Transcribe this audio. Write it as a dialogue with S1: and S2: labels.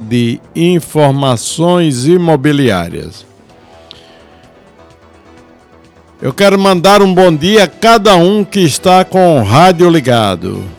S1: de informações imobiliárias. Eu quero mandar um bom dia a cada um que está com o rádio ligado.